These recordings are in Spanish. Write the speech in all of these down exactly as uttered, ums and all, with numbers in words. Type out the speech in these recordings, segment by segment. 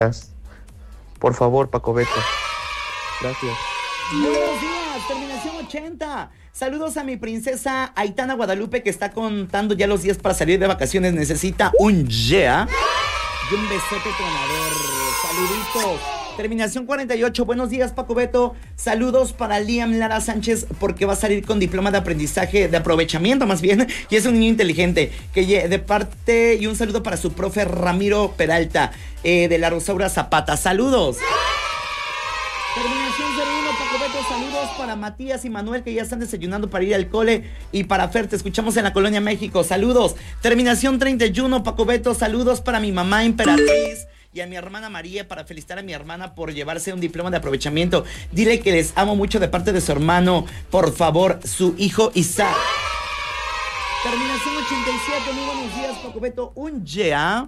Por favor, Paco Beto. Gracias. Buenos días, terminación ochenta. Saludos a mi princesa Aitana Guadalupe, que está contando ya los días para salir de vacaciones. Necesita un yeah y un besote tronador. Saluditos. Terminación cuarenta y ocho. Buenos días, Paco Beto. Saludos para Liam Lara Sánchez, porque va a salir con diploma de aprendizaje, de aprovechamiento más bien, y es un niño inteligente. Que de parte, y un saludo para su profe Ramiro Peralta, eh, de la Rosaura Zapata. Saludos. Terminación cero uno, Paco Beto, saludos para Matías y Manuel, que ya están desayunando para ir al cole, y para Fer, te escuchamos en la Colonia México, saludos. Terminación treinta y uno, Paco Beto, saludos para mi mamá Emperatriz y a mi hermana María, para felicitar a mi hermana por llevarse un diploma de aprovechamiento. Dile que les amo mucho de parte de su hermano, por favor, su hijo Isaac. Terminación ochenta y siete, muy buenos días, Paco Beto, un yeah.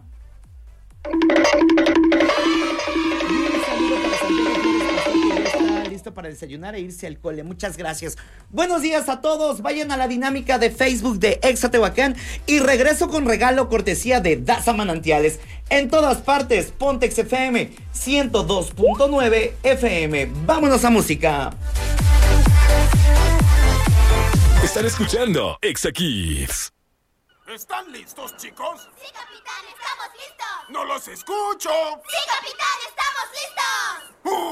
Listo para desayunar e irse al cole. Muchas gracias. Buenos días a todos. Vayan a la dinámica de Facebook de Exa Tehuacán y regreso con regalo cortesía de Daza Manantiales. En todas partes, Pontex F M ciento dos punto nueve F M. Vámonos a música. Están escuchando Exa Kids. ¿Están listos, chicos? Sí, capitán, estamos listos. ¡No los escucho! Sí, capitán, estamos listos. ¡Uh!